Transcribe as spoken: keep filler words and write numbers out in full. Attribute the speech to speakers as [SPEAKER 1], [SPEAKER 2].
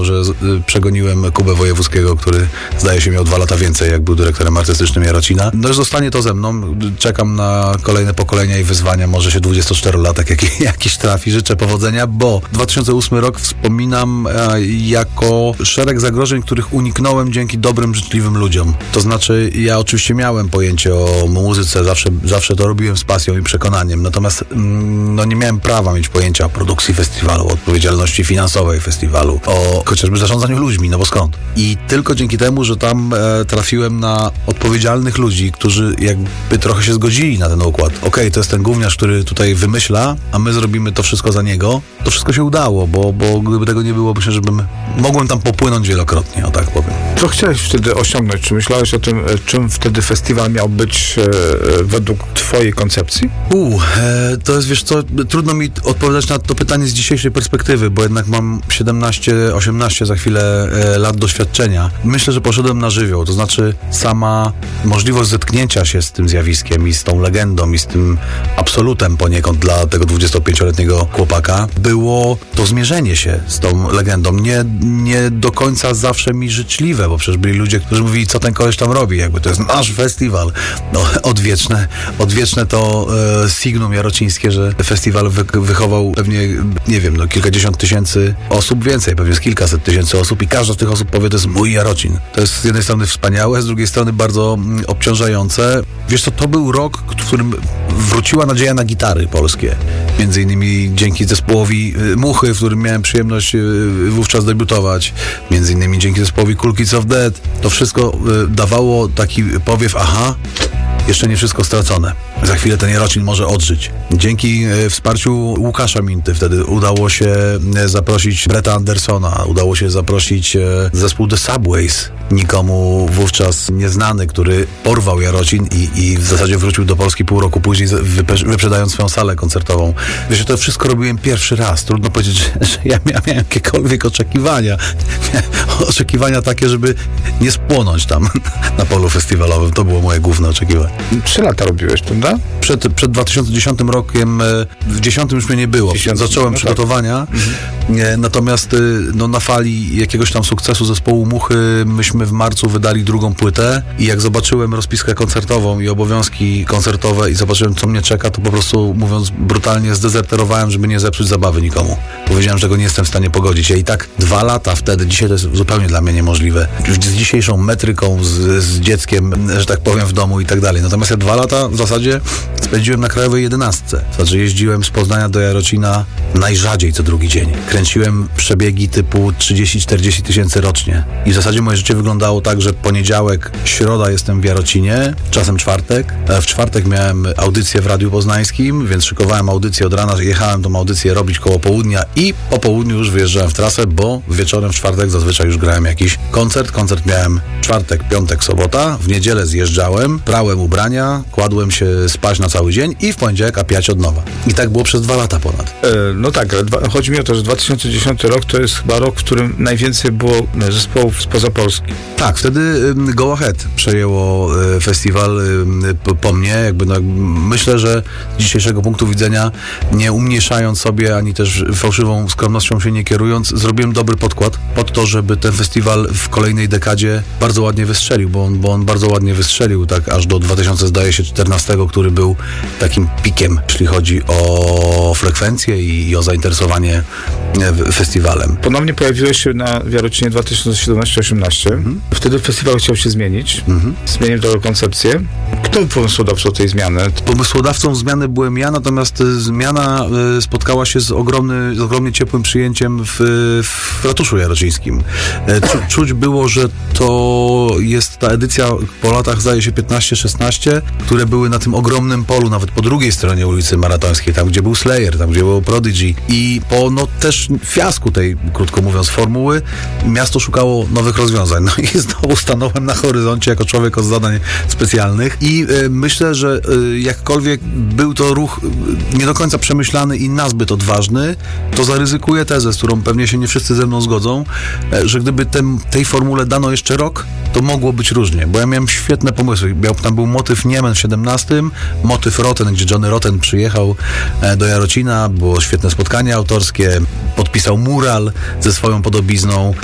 [SPEAKER 1] że y, przegoniłem Kubę Wojewódzkiego, który zdaje się miał dwa lata więcej, jak był dyrektorem artystycznym Jarocina. No już zostanie to ze mną. Czekam na kolejne pokolenia i wyzwania. Może się dwudziestoczterolatek jak, jakiś trafi. Życzę powodzenia, bo dwa tysiące ósmy rok wspominam e, jako szereg zagrożeń, których uniknąłem dzięki dobrym, życzliwym ludziom. To znaczy, ja oczywiście miałem pojęcie o muzyce, zawsze, zawsze to robiłem z pasją i przekonaniem. Natomiast mm, no nie miałem prawa mieć pojęcia o produkcji festiwalu, o odpowiedzialności finansowej festiwalu, o chociażby zarządzaniu ludźmi, no bo skąd? I tylko dzięki temu, że tam e, trafiłem na odpowiedzialnych ludzi, którzy jakby trochę się zgodzili na ten układ. Okej, okay, to jest ten gówniarz, który tutaj wymyśla, a my zrobimy to wszystko za niego. To wszystko się udało, bo, bo gdyby tego nie było, myślę, że bym mogłem tam popłynąć wielokrotnie, o tak powiem.
[SPEAKER 2] Co chciałeś wtedy osiągnąć? Czy myślałeś o tym, czym wtedy festiwal miał być e, według twojej koncepcji?
[SPEAKER 1] U, e, to jest, wiesz co, trudno mi odpowiadać na to pytanie z dzisiejszej perspektywy, bo jednak mam siedemnaście, osiemnaście za chwilę e, lat doświadczenia. Myślę, że poszedłem na żywioł, to znaczy sama możliwość zetknięcia się z tym zjawiskiem i z tą legendą i z tym absolutem poniekąd dla tego dwudziestopięcioletniego chłopaka było to zmierzenie się z tą legendą. Nie, nie do końca zawsze mi życzliwe, bo przecież byli ludzie, którzy mówili, co ten koleś tam robi, jakby to jest nasz festiwal. No, odwieczne, odwieczne to e, signum jarocińskie, że festiwal wy, wychował pewnie, nie wiem, no kilkadziesiąt tysięcy osób, więcej, pewnie z kilkaset tysięcy osób i każda z tych osób powie, to jest mój Jarocin. To jest z jednej strony wspaniałe, z drugiej strony bardzo mm, obciążające. Wiesz co, to był rok, w którym wróciła nadzieja na gitary polskie. Między innymi dzięki zespołowi y, Muchy, w którym miałem przyjemność y, wówczas debiutować. Między innymi dzięki zespołowi Cool Kids of Death. To wszystko y, dawało taki powiew, aha, jeszcze nie wszystko stracone. Za chwilę ten Jarocin może odżyć. Dzięki e, wsparciu Łukasza Minty wtedy udało się e, zaprosić Bretta Andersona, udało się zaprosić e, zespół The Subways, nikomu wówczas nieznany, który porwał Jarocin i, i w zasadzie wrócił do Polski pół roku później, wype- wyprzedając swoją salę koncertową. Wiesz, to wszystko robiłem pierwszy raz. Trudno powiedzieć, że, że ja miałem jakiekolwiek oczekiwania. Oczekiwania takie, żeby nie spłonąć tam na polu festiwalowym. To było moje główne oczekiwanie.
[SPEAKER 2] Trzy lata robiłeś, prawda?
[SPEAKER 1] Przed, przed dwa tysiące dziesiątym rokiem, w dziesiątym już mnie nie było.
[SPEAKER 2] dziesiątym,
[SPEAKER 1] Zacząłem
[SPEAKER 2] no
[SPEAKER 1] przygotowania,
[SPEAKER 2] tak. mhm.
[SPEAKER 1] natomiast no, na fali jakiegoś tam sukcesu zespołu Muchy myśmy w marcu wydali drugą płytę i jak zobaczyłem rozpiskę koncertową i obowiązki koncertowe i zobaczyłem, co mnie czeka, to po prostu, mówiąc brutalnie, zdezerterowałem, żeby nie zepsuć zabawy nikomu. Powiedziałem, że tego nie jestem w stanie pogodzić. Ja i tak dwa lata wtedy, dzisiaj to jest zupełnie dla mnie niemożliwe. Z dzisiejszą metryką, z, z dzieckiem, że tak powiem, w domu i tak dalej. Natomiast ja dwa lata w zasadzie spędziłem na Krajowej jedenastce. Znaczy jeździłem z Poznania do Jarocina najrzadziej co drugi dzień. Kręciłem przebiegi typu trzydzieści czterdzieści tysięcy rocznie. I w zasadzie moje życie wyglądało tak, że poniedziałek, środa jestem w Jarocinie, czasem czwartek. W czwartek miałem audycję w Radiu Poznańskim, więc szykowałem audycję od rana, jechałem tą audycję robić koło południa i po południu już wyjeżdżałem w trasę, bo wieczorem w czwartek zazwyczaj już grałem jakiś koncert. Koncert miałem czwartek, piątek, sobota. W niedzielę zjeżdżałem, prałem ubrania, kładłem się spać na cały dzień i w poniedziałek apiać od nowa. I tak było przez dwa lata ponad.
[SPEAKER 2] E, no tak, ale dwa, chodzi mi o to, że dwa tysiące dziesiąty rok to jest chyba rok, w którym najwięcej było zespołów spoza Polski.
[SPEAKER 1] Tak, wtedy y, Go Ahead przejęło y, festiwal y, po, po mnie. Jakby, no, myślę, że z dzisiejszego punktu widzenia, nie umniejszając sobie, ani też fałszywą skromnością się nie kierując, zrobiłem dobry podkład pod to, żeby ten festiwal w kolejnej dekadzie bardzo ładnie wystrzelił, bo on, bo on bardzo ładnie wystrzelił, tak aż do dwa tysiące czternastego, który był takim pikiem, jeśli chodzi o frekwencję i, i o zainteresowanie festiwalem.
[SPEAKER 2] Ponownie pojawiłeś się na Jarocinie dwa tysiące siedemnaście osiemnaście. Mhm. Wtedy festiwal chciał się zmienić. Mhm. Zmienił tą koncepcję. Kto był pomysłodawcą tej zmiany?
[SPEAKER 1] Pomysłodawcą zmiany byłem ja, natomiast zmiana spotkała się z, ogromny, z ogromnie ciepłym przyjęciem w, w ratuszu jarocińskim. Czu, czuć było, że to jest ta edycja po latach, zdaje się, piętnaście szesnaście, które były na tym ogromnym polu, nawet po drugiej stronie ulicy Maratońskiej, tam gdzie był Slayer, tam gdzie był Prodigy. I po no też fiasku tej, krótko mówiąc, formuły, miasto szukało nowych rozwiązań. No i znowu stanąłem na horyzoncie jako człowiek od zadań specjalnych i y, myślę, że y, jakkolwiek był to ruch y, nie do końca przemyślany i nazbyt odważny, to zaryzykuję tezę, z którą pewnie się nie wszyscy ze mną zgodzą, y, że gdyby tem, tej formule dano jeszcze rok, to mogło być różnie, bo ja miałem świetne pomysły. Miał, tam był motyw Niemen w siedemnastym, motyw Rotten, gdzie Johnny Rotten przyjechał e, do Jarocina, było świetne spotkanie autorskie, podpisał mural ze swoją podobizną.